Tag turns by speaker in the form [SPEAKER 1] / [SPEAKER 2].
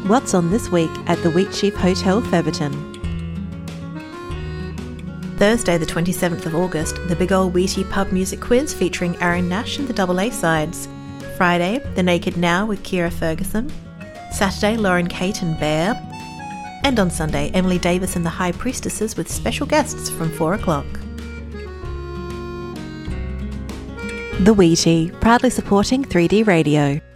[SPEAKER 1] what's on this week at the Wheatsheaf Hotel, Featherton. Thursday the 27th of August, the Big Ol' Wheatie Pub Music Quiz featuring Aaron Nash and the Double A sides. Friday, The Naked Now with Kira Ferguson. Saturday, Lauren Kate and Bear. And on Sunday, Emily Davis and the High Priestesses with special guests from 4 o'clock. The Wheatie, proudly supporting 3D Radio.